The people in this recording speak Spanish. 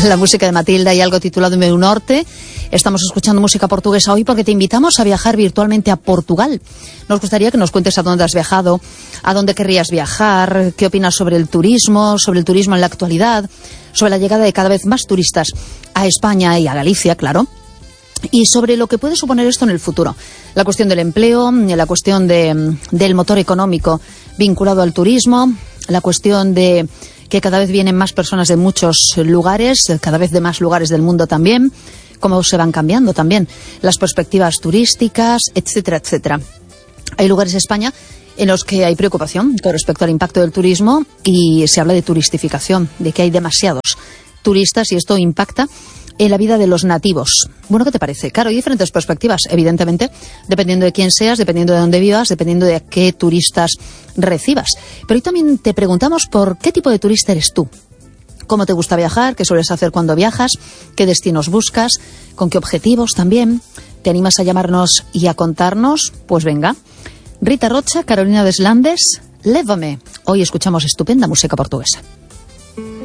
la música de Matilda y algo titulado Meu Norte. Estamos escuchando música portuguesa hoy porque te invitamos a viajar virtualmente a Portugal. Nos gustaría que nos cuentes a dónde has viajado, a dónde querrías viajar, qué opinas sobre el turismo en la actualidad, sobre la llegada de cada vez más turistas a España y a Galicia, claro, y sobre lo que puede suponer esto en el futuro. La cuestión del empleo, la cuestión del motor económico vinculado al turismo, la cuestión de que cada vez vienen más personas de muchos lugares, cada vez de más lugares del mundo también, cómo se van cambiando también las perspectivas turísticas, etcétera, etcétera. Hay lugares en España en los que hay preocupación con respecto al impacto del turismo y se habla de turistificación, de que hay demasiados turistas y esto impacta en la vida de los nativos. Bueno, ¿qué te parece? Claro, hay diferentes perspectivas, evidentemente, dependiendo de quién seas, dependiendo de dónde vivas, dependiendo de a qué turistas recibas. Pero hoy también te preguntamos por qué tipo de turista eres tú. ¿Cómo te gusta viajar? ¿Qué sueles hacer cuando viajas? ¿Qué destinos buscas? ¿Con qué objetivos también? ¿Te animas a llamarnos y a contarnos? Pues venga. Rita Rocha, Carolina Deslandes, Lévame. Hoy escuchamos estupenda música portuguesa.